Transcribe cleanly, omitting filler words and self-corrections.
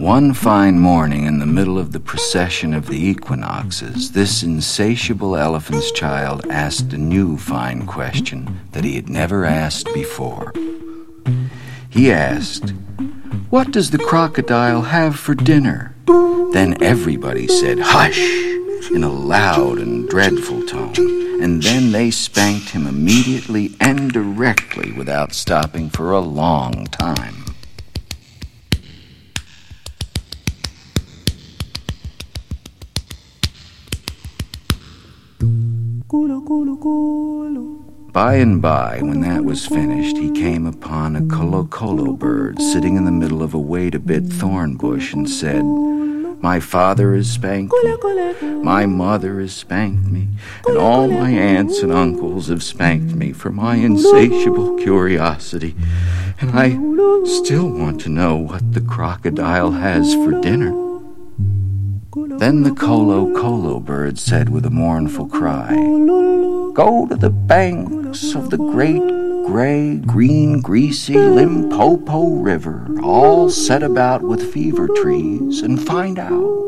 One fine morning in the middle of the procession of the equinoxes, this insatiable elephant's child asked a new fine question that he had never asked before. He asked, "What does the crocodile have for dinner?" Then everybody said, "Hush!" in a loud and dreadful tone, and then they spanked him immediately and directly without stopping for a long time. By and by, when that was finished, he came upon a colo-colo bird sitting in the middle of a wait-a-bit thorn bush and said, "My father has spanked me, my mother has spanked me, and all my aunts and uncles have spanked me for my insatiable curiosity, and I still want to know what the crocodile has for dinner." Then the colo-colo bird said with a mournful cry, "Go to the banks of the great, gray, green, greasy Limpopo River, all set about with fever trees, and find out